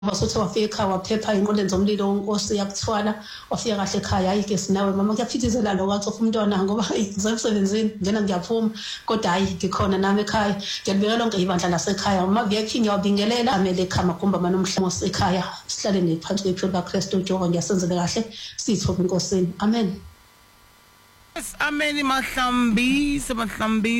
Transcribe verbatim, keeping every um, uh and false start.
Wasuthe wafika ekhaya waphepha inqoleni zomlilo unkosi yakuthwala wafika kahle ekhaya hayi ke sinawe mama kuyaphithizela lo wathi umntwana ngoba ngisemsebenzini ngena ngiyaphuma kodwa hayi ngikhona nami ekhaya ngiyalibeka lonke ibandla lasekhaya uma viyaking yawabingelela amele ekhaya kumba manomhlamo ekhaya sihlale nephansi kwephilo kaKristu Jehova ngiyasenzele kahle sithobe inkosini amen. Yes, amen. Mahlambi, mahlambi.